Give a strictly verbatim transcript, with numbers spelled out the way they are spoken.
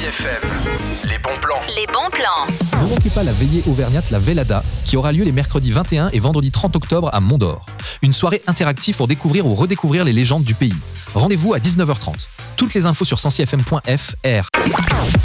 F M, les bons plans. Les bons plans. Ne manquez pas la veillée auvergnate, la Velada, qui aura lieu les mercredis vingt et un et vendredi trente octobre à Mont-d'Or. Une soirée interactive pour découvrir ou redécouvrir les légendes du pays. Rendez-vous à dix-neuf heures trente. Toutes les infos sur cent six f m point f r.